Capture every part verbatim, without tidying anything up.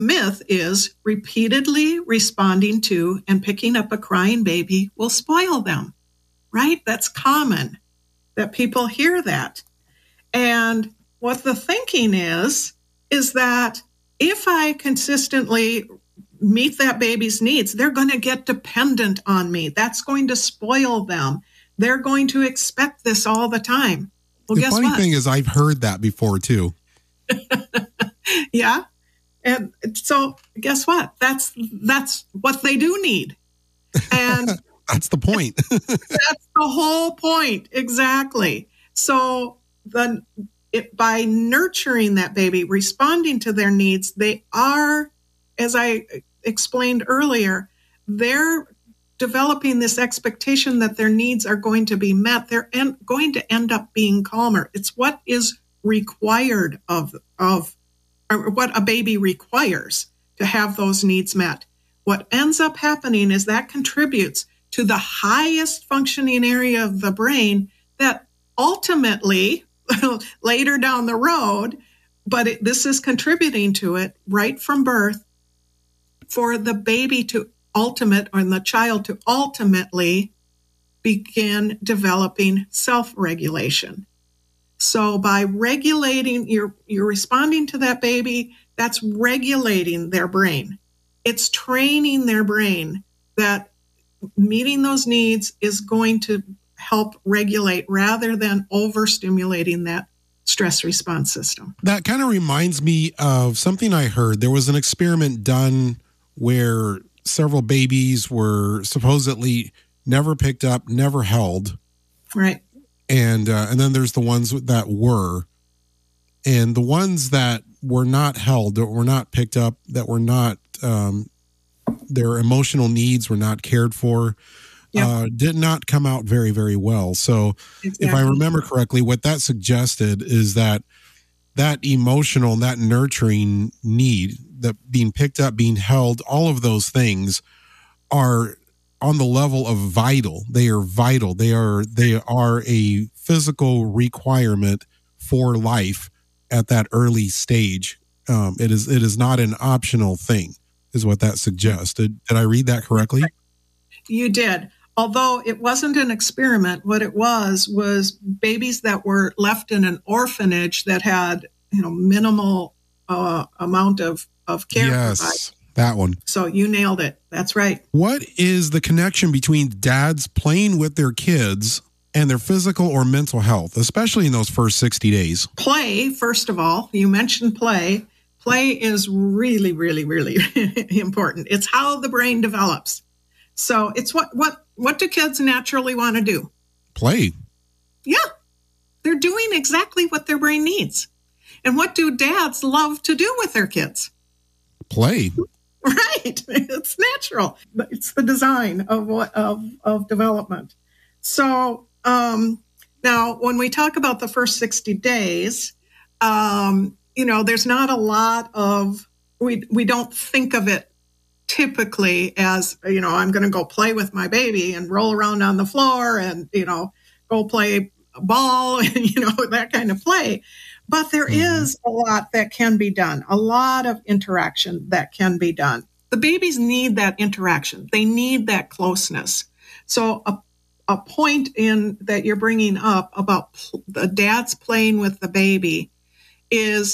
myth is repeatedly responding to and picking up a crying baby will spoil them, right? That's common that people hear that. And what the thinking is, is that if I consistently meet that baby's needs, they're going to get dependent on me. That's going to spoil them. They're going to expect this all the time. Well, the guess funny what? thing is I've heard that before too. Yeah. And so guess what? That's, that's what they do need. And that's the point. That's the whole point. Exactly. So the, it, by nurturing that baby, responding to their needs, they are, as I explained earlier, they're developing this expectation that their needs are going to be met. They're en- going to end up being calmer. It's what is required of, of or what a baby requires to have those needs met. What ends up happening is that contributes to the highest functioning area of the brain that ultimately, later down the road, but it, this is contributing to it right from birth, for the baby to ultimate, or the child to ultimately begin developing self-regulation. So by regulating, you're, you're responding to that baby, that's regulating their brain. It's training their brain that meeting those needs is going to help regulate rather than overstimulating that stress response system. That kind of reminds me of something I heard. There was an experiment done where several babies were supposedly never picked up, never held. Right. And uh, and then there's the ones that were. And the ones that were not held, that were not picked up, that were not, um, their emotional needs were not cared for, yep. uh, did not come out very, very well. So exactly. If I remember correctly, what that suggested is that that emotional, that nurturing need, that being picked up, being held, all of those things are on the level of vital. They are vital. They are, they are a physical requirement for life at that early stage. Um, it is, it is not an optional thing, is what that suggests. Did, did I read that correctly? You did. Although it wasn't an experiment, what it was was babies that were left in an orphanage that had, you know, minimal uh, amount of, of care. Yes, provided. That one. So you nailed it. That's right. What is the connection between dads playing with their kids and their physical or mental health, especially in those first sixty days? Play, first of all, you mentioned play. Play is really, really, really important. It's how the brain develops. So it's what, what, what do kids naturally want to do? Play. Yeah. They're doing exactly what their brain needs. And what do dads love to do with their kids? Play. Right. It's natural. It's the design of what, of, of development. So, um, now when we talk about the first sixty days, um, you know, there's not a lot of, we, we don't think of it typically as, you know, I'm going to go play with my baby and roll around on the floor and, you know, go play ball and, you know, that kind of play. But there mm-hmm. is a lot that can be done, a lot of interaction that can be done. The babies need that interaction. They need that closeness. So a, a point in that you're bringing up about pl- the dads playing with the baby is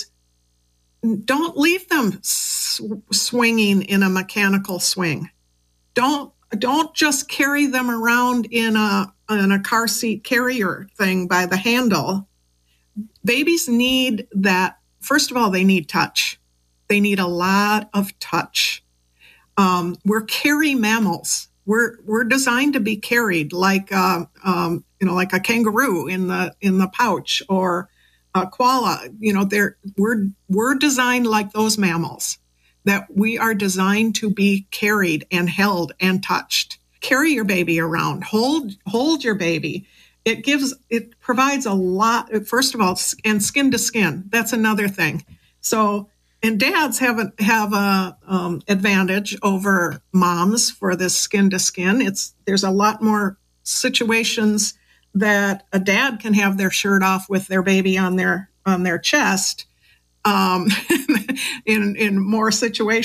don't leave them s- swinging in a mechanical swing. Don't don't just carry them around in a in a car seat carrier thing by the handle. Babies need that. First of all, they need touch. They need a lot of touch. Um, we're carry mammals. We're we're designed to be carried like uh, um, you know, like a kangaroo in the in the pouch, or a koala. You know, they're we're we're designed like those mammals, that we are designed to be carried and held and touched. Carry your baby around. Hold hold your baby. It gives, it provides a lot, first of all, and skin to skin. That's another thing. So, and dads have a, have a um, advantage over moms for this skin to skin. It's, there's a lot more situations that a dad can have their shirt off with their baby on their, on their chest, um, in in more situations.